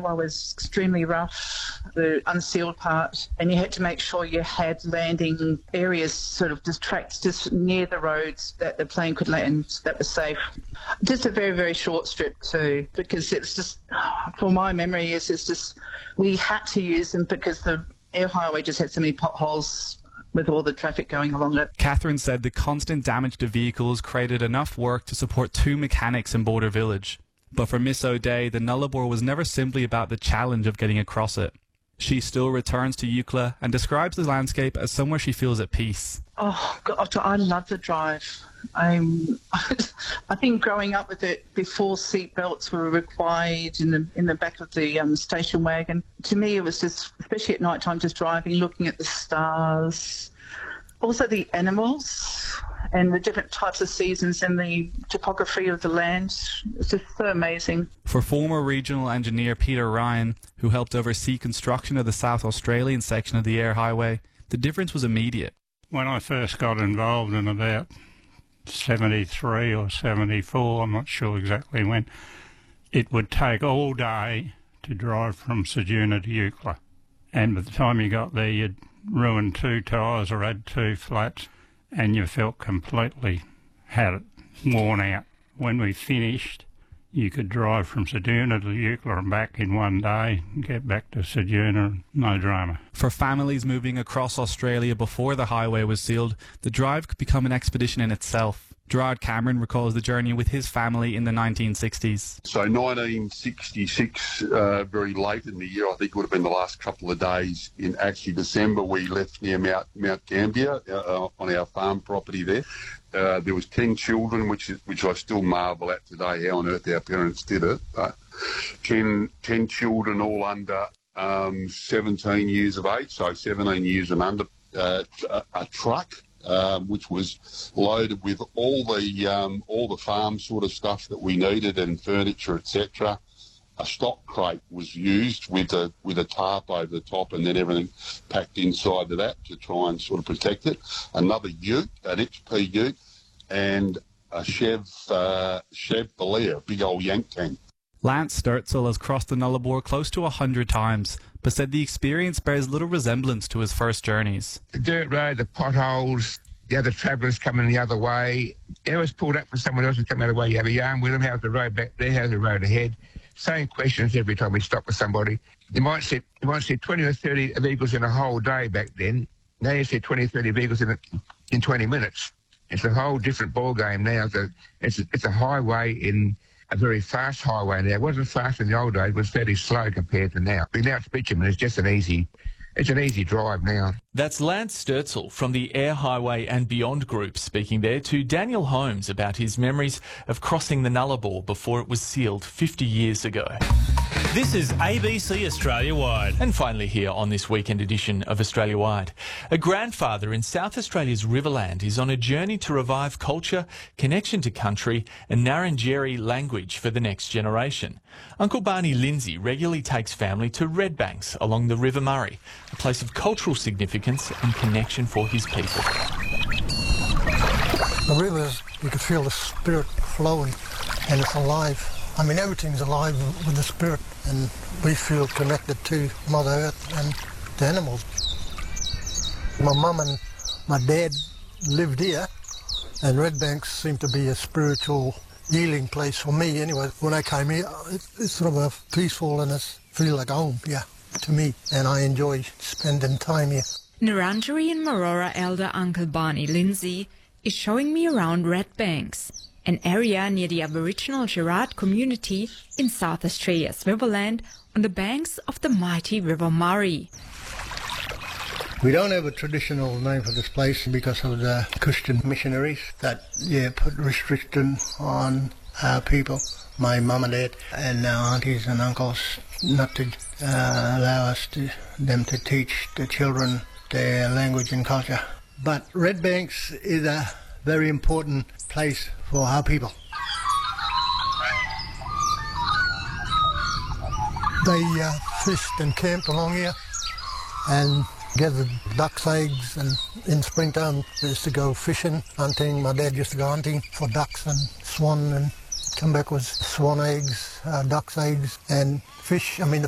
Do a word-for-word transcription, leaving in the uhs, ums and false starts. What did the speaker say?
runway was extremely rough, the unsealed part, and you had to make sure you had landing areas, sort of just tracks just near the roads that the plane could land that was safe. Just a very, very short strip too, because it's just, for my memory, is it's just, we had to use them because the air highway just had so many potholes with all the traffic going along it. Catherine said the constant damage to vehicles created enough work to support two mechanics in Border Village. But for Miss O'Day, the Nullarbor was never simply about the challenge of getting across it. She still returns to Eucla and describes the landscape as somewhere she feels at peace. Oh, God, I love the drive. I'm, I think growing up with it before seatbelts were required in the in the back of the um, station wagon, to me it was just, especially at night time, just driving, looking at the stars. Also the animals and the different types of seasons and the topography of the land. It's just so amazing. For former regional engineer Peter Ryan, who helped oversee construction of the South Australian section of the Air Highway, the difference was immediate. When I first got involved in about seventy-three or seventy-four, I'm not sure exactly when, it would take all day to drive from Ceduna to Eucla. And by the time you got there, you'd ruined two tyres or had two flats, and you felt completely had it worn out. When we finished, you could drive from Ceduna to Eucla and back in one day and get back to Ceduna, no drama. For families moving across Australia before the highway was sealed, the drive could become an expedition in itself. Gerard Cameron recalls the journey with his family in the nineteen sixties. So nineteen sixty-six, uh, very late in the year, I think it would have been the last couple of days in actually December, we left near Mount, Mount Gambier uh, on our farm property there. Uh, there was ten children, which is, which I still marvel at today, how on earth our parents did it. But ten, ten children all under um, seventeen years of age, so seventeen years and under, uh, a, a truck. Um, which was loaded with all the um, all the farm sort of stuff that we needed and furniture, et cetera. A stock crate was used with a with a tarp over the top, and then everything packed inside of that to try and sort of protect it. Another ute, an H P ute, and a Chev uh, Chev Belair, a big old yank tank. Lance Sturzel has crossed the Nullarbor close to a hundred times, but said the experience bears little resemblance to his first journeys. The dirt road, the potholes, the other travellers coming the other way. You always pulled up for someone else who's coming the other way. You have a yarn with them. How's the road back there? How's the road ahead? Same questions every time we stop with somebody. You might see, you might see twenty or thirty vehicles in a whole day back then. Now you see twenty, thirty vehicles in, a, in twenty minutes. It's a whole different ball game now. It's a, it's a, it's a highway in... a very fast highway now. It wasn't fast in the old days, it was fairly slow compared to now. But now it's bitumen, it's just an easy, it's an easy drive now. That's Lance Sturzel from the Air Highway and Beyond Group speaking there to Daniel Holmes about his memories of crossing the Nullarbor before it was sealed fifty years ago. This is A B C Australia Wide. And finally here on this weekend edition of Australia Wide, a grandfather in South Australia's Riverland is on a journey to revive culture, connection to country and Ngarrindjeri language for the next generation. Uncle Barney Lindsay regularly takes family to Redbanks along the River Murray, a place of cultural significance and connection for his people. The rivers, you can feel the spirit flowing and it's alive. I mean, everything's alive with the spirit, and we feel connected to Mother Earth and the animals. My mum and my dad lived here, and Redbanks seemed to be a spiritual healing place for me anyway. When I came here, it's sort of a peaceful and it's feel like home, yeah, to me, and I enjoy spending time here. Ngarrindjeri and Marora elder Uncle Barney Lindsay is showing me around Redbanks, an area near the Aboriginal Gerard community in South Australia's Riverland on the banks of the mighty River Murray. We don't have a traditional name for this place because of the Christian missionaries that yeah put restriction on our people, my mum and dad and our aunties and uncles, not to uh, allow us to them to teach the children their language and culture. But Redbanks is a very important place for our people. They uh, fished and camped along here and gathered duck's eggs, and in springtime they used to go fishing, hunting. My dad used to go hunting for ducks and swan and come back with swan eggs, uh, duck's eggs and fish. I mean, the